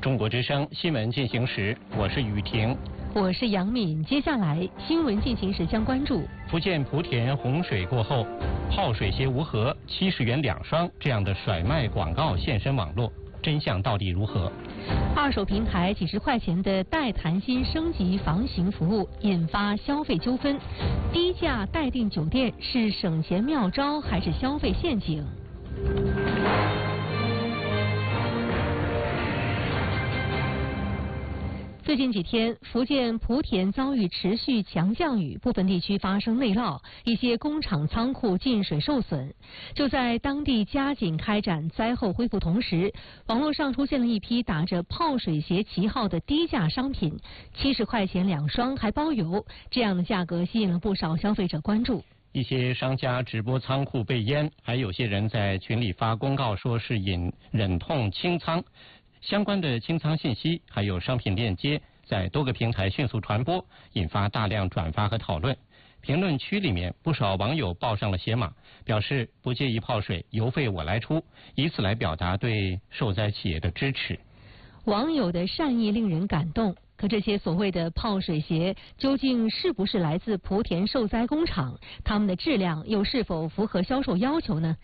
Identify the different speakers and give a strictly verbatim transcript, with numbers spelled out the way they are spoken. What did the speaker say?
Speaker 1: 中国之声新闻进行时，我是雨婷，
Speaker 2: 我是杨敏。接下来新闻进行时将关注：
Speaker 1: 福建莆田洪水过后，泡水鞋无盒七十元两双这样的甩卖广告现身网络，真相到底如何？
Speaker 2: 二手平台几十块钱的代谈心升级房型服务引发消费纠纷，低价代订酒店是省钱妙招还是消费陷阱？最近几天，福建莆田遭遇持续强降雨，部分地区发生内涝，一些工厂仓库进水受损。就在当地加紧开展灾后恢复同时，网络上出现了一批打着泡水鞋旗号的低价商品，七十块钱两双还包邮，这样的价格吸引了不少消费者关注。
Speaker 1: 一些商家直播仓库被淹，还有些人在群里发公告说是引忍痛清仓。相关的清仓信息还有商品链接在多个平台迅速传播，引发大量转发和讨论。评论区里面不少网友报上了鞋码，表示不介意泡水，邮费我来出，以此来表达对受灾企业的支持。
Speaker 2: 网友的善意令人感动，可这些所谓的泡水鞋究竟是不是来自莆田受灾工厂？它们的质量又是否符合销售要求呢？